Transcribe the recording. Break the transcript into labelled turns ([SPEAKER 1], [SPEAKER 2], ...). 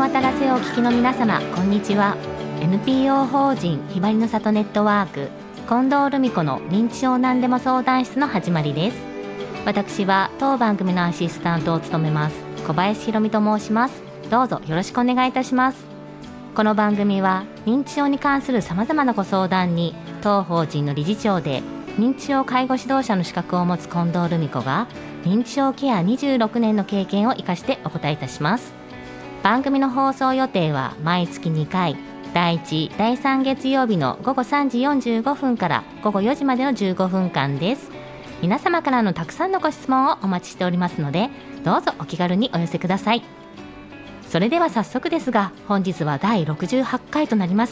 [SPEAKER 1] 渡らせをお聞きの皆様、こんにちは。 NPO 法人ひばりの里ネットワーク近藤留美子の認知症なんでも相談室の始まりです。私は当番組のアシスタントを務めます小林ひろみと申します。どうぞよろしくお願いいたします。この番組は認知症に関するさまざまなご相談に当法人の理事長で認知症介護指導者の資格を持つ近藤留美子が認知症ケア26年の経験を生かしてお答えいたします。番組の放送予定は毎月2回、第1、第3月曜日の午後3時45分から午後4時までの15分間です。皆様からのたくさんのご質問をお待ちしておりますので、どうぞお気軽にお寄せください。それでは早速ですが、本日は第68回となります